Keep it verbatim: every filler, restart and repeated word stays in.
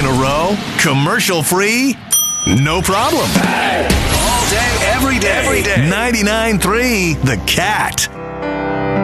in a row, commercial free, no problem. All day, every day. Every day. ninety-nine point three The Cat.